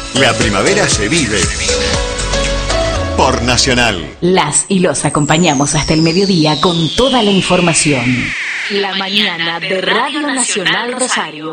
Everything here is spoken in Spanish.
La primavera se vive. Por Nacional. Las y los acompañamos hasta el mediodía con toda la información. La mañana de Radio Nacional Rosario.